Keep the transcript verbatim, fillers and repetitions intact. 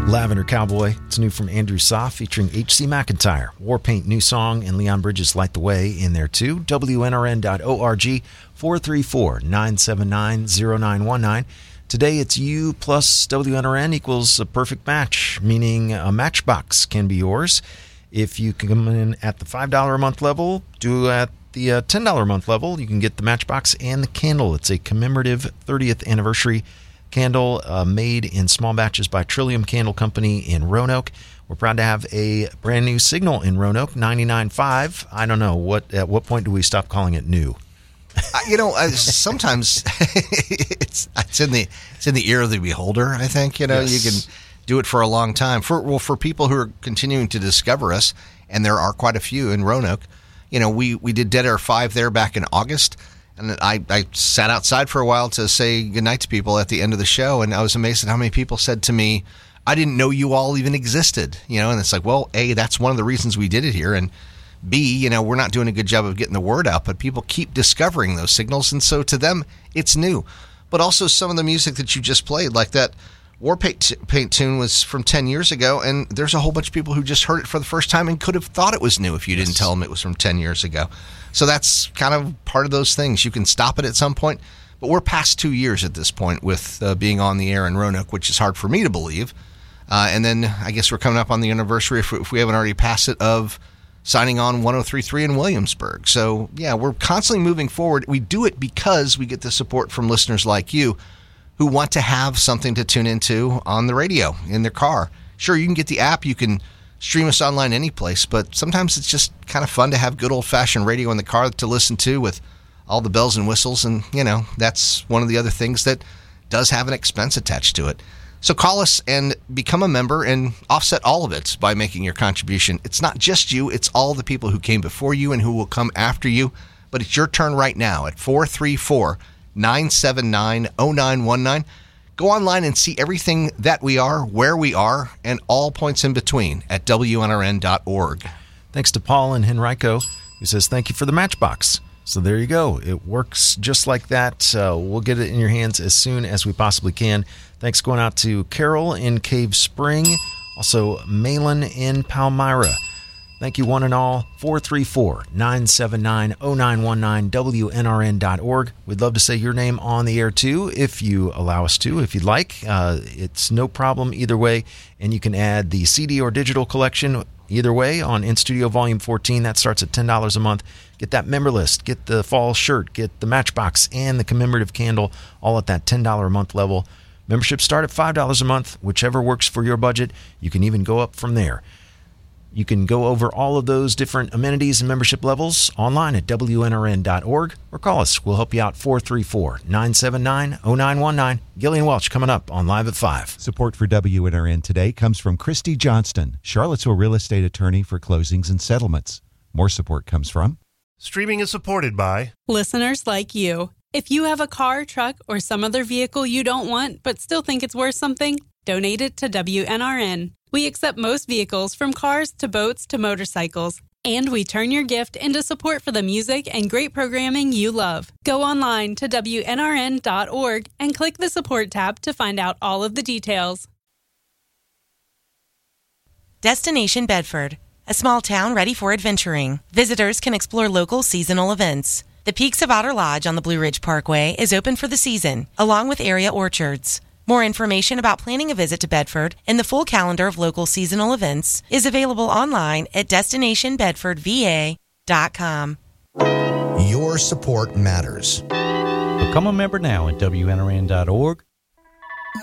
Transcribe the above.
Lavender Cowboy. It's new from Andrew Soft featuring H C McIntyre. Warpaint, new song, and Leon Bridges Light the Way in there too. W N R N dot org, four three four, nine seven nine, zero nine one nine. Today it's you plus W N R N equals a perfect match, meaning a matchbox can be yours. If you come in at the five dollars a month level, do at the uh, ten dollars a month level, you can get the matchbox and the candle. It's a commemorative thirtieth anniversary candle uh, made in small batches by Trillium Candle Company in Roanoke. We're proud to have a brand new signal in Roanoke, ninety-nine point five. I don't know, what. At what point do we stop calling it new? uh, you know, uh, sometimes it's it's in the it's in the ear of the beholder. I think you know yes. you can do it for a long time. For well, for people who are continuing to discover us, and there are quite a few in Roanoke. You know, we we did Dead Air five there back in August. And I, I sat outside for a while to say goodnight to people at the end of the show, and I was amazed at how many people said to me, I didn't know you all even existed. You know, and it's like, well, A, that's one of the reasons we did it here, and B, you know, we're not doing a good job of getting the word out, but people keep discovering those signals, and so to them, it's new. But also some of the music that you just played, like that Warpaint Paint tune was from ten years ago, and there's a whole bunch of people who just heard it for the first time and could have thought it was new if you yes. didn't tell them it was from ten years ago. So that's kind of part of those things. You can stop it at some point, but we're past two years at this point with uh, being on the air in Roanoke, which is hard for me to believe. Uh, and then I guess we're coming up on the anniversary, if we, if we haven't already passed it, of signing on one oh three point three in Williamsburg. So, yeah, we're constantly moving forward. We do it because we get the support from listeners like you who want to have something to tune into on the radio, in their car. Sure, you can get the app. You can stream us online any place, but sometimes it's just kind of fun to have good old-fashioned radio in the car to listen to with all the bells and whistles, and, you know, that's one of the other things that does have an expense attached to it. So call us and become a member and offset all of it by making your contribution. It's not just you, it's all the people who came before you and who will come after you, but it's your turn right now at four three four, nine seven nine, zero nine one nine. Go online and see everything that we are, where we are, and all points in between at W N R N dot org. Thanks to Paul in Henrico, who says, thank you for the Matchbox. So there you go. It works just like that. Uh, we'll get it in your hands as soon as we possibly can. Thanks going out to Carol in Cave Spring, also Malin in Palmyra. Thank you one and all. four three four, nine seven nine, zero nine one nine, W N R N dot org. We'd love to say your name on the air too, if you allow us to, if you'd like. Uh, it's no problem either way. And you can add the C D or digital collection either way on In Studio Volume fourteen. That starts at ten dollars a month. Get that member list, get the fall shirt, get the Matchbox and the commemorative candle, all at that ten dollars a month level. Memberships start at five dollars a month, whichever works for your budget. You can even go up from there. You can go over all of those different amenities and membership levels online at W N R N dot org or call us. We'll help you out, four three four, nine seven nine, zero nine one nine. Gillian Welch coming up on Live at five. Support for W N R N today comes from Christy Johnston, Charlottesville real estate attorney for closings and settlements. More support comes from... Streaming is supported by... listeners like you. If you have a car, truck, or some other vehicle you don't want but still think it's worth something, donate it to W N R N. We accept most vehicles, from cars to boats to motorcycles. And we turn your gift into support for the music and great programming you love. Go online to W N R N dot org and click the support tab to find out all of the details. Destination Bedford, a small town ready for adventuring. Visitors can explore local seasonal events. The Peaks of Otter Lodge on the Blue Ridge Parkway is open for the season, along with area orchards. More information about planning a visit to Bedford and the full calendar of local seasonal events is available online at destination bedford v a dot com. Your support matters. Become a member now at W N R N dot org